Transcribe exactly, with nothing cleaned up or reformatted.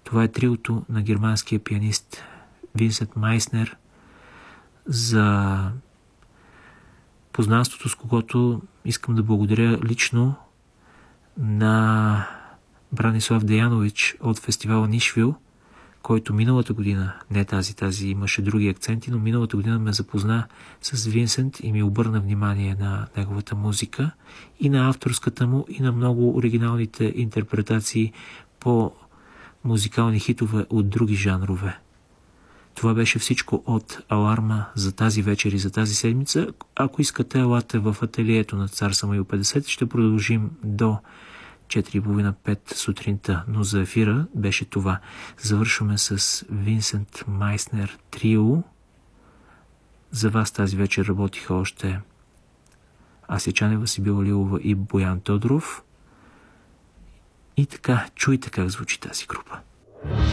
Това е триото на германския пианист Винсент Майснер, за познанството, с когото искам да благодаря лично на Бранислав Деянович от фестивала Нишвил, който миналата година, не тази, тази имаше други акценти, но миналата година ме запозна с Винсент и ми обърна внимание на неговата музика и на авторската му, и на много оригиналните интерпретации по музикални хитове от други жанрове. Това беше всичко от Аларма за тази вечер и за тази седмица. Ако искате, елате в ателието на Цар Самуил петдесет. Ще продължим до четири и половина - пет сутринта, но за ефира беше това. Завършваме с Винсент Майснер трио. За вас тази вечер работиха още Ася Чанева, Сибила Лилова и Боян Тодоров. И така, чуйте как звучи тази група.